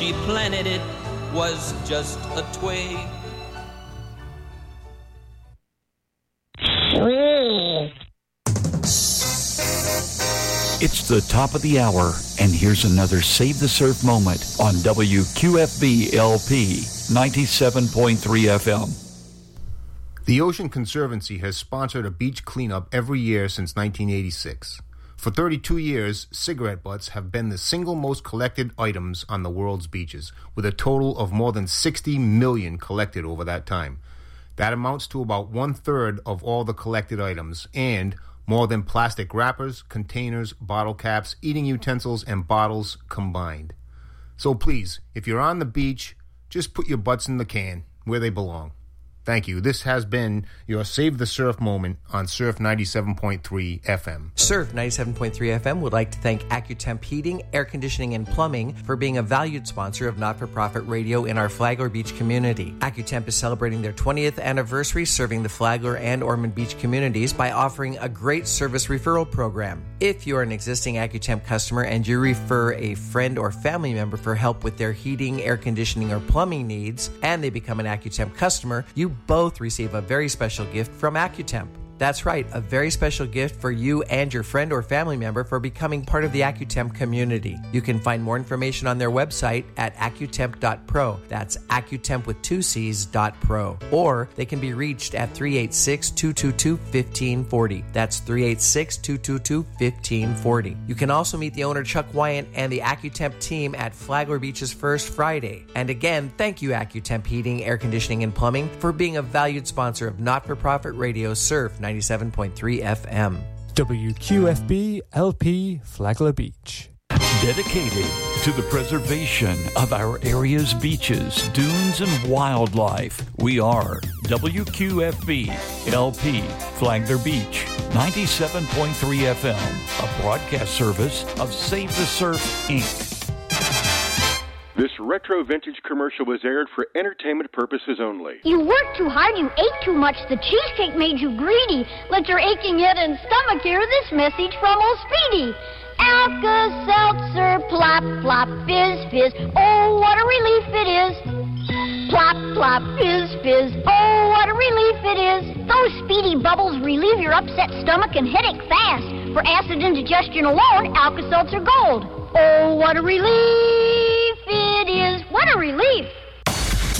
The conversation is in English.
She planted it, was just a twig. It's the top of the hour, and here's another Save the Surf moment on WQFB LP 97.3 FM. The Ocean Conservancy has sponsored a beach cleanup every year since 1986. For 32 years, cigarette butts have been the single most collected items on the world's beaches, with a total of more than 60 million collected over that time. That amounts to about 1/3 of all the collected items, and more than plastic wrappers, containers, bottle caps, eating utensils, and bottles combined. So please, if you're on the beach, just put your butts in the can where they belong. Thank you. This has been your Save the Surf moment on Surf 97.3 FM. Surf 97.3 FM would like to thank AccuTemp Heating, Air Conditioning, and Plumbing for being a valued sponsor of not-for-profit radio in our Flagler Beach community. AccuTemp is celebrating their 20th anniversary serving the Flagler and Ormond Beach communities by offering a great service referral program. If you're an existing AccuTemp customer and you refer a friend or family member for help with their heating, air conditioning, or plumbing needs, and they become an AccuTemp customer, you both receive a very special gift from AccuTemp. That's right, a very special gift for you and your friend or family member for becoming part of the AccuTemp community. You can find more information on their website at accutemp.pro. That's AccuTemp with 2 C's.pro. Or they can be reached at 386-222-1540. That's 386-222-1540. You can also meet the owner Chuck Wyant and the AccuTemp team at Flagler Beach's First Friday. And again, thank you AccuTemp Heating, Air Conditioning, and Plumbing for being a valued sponsor of not-for-profit radio Surf 97.3 FM. WQFB LP Flagler Beach. Dedicated to the preservation of our area's beaches, dunes, and wildlife, we are WQFB LP Flagler Beach 97.3 FM, a broadcast service of Save the Surf, Inc. This retro vintage commercial was aired for entertainment purposes only. You worked too hard, you ate too much, the cheesecake made you greedy. Let your aching head and stomach hear this message from old Speedy. Alka-Seltzer, plop, plop, fizz, fizz, oh, what a relief it is. Plop, plop, fizz, fizz, oh, what a relief it is. Those Speedy bubbles relieve your upset stomach and headache fast. For acid indigestion alone, Alka-Seltzer Gold. Oh, what a relief it is. What a relief.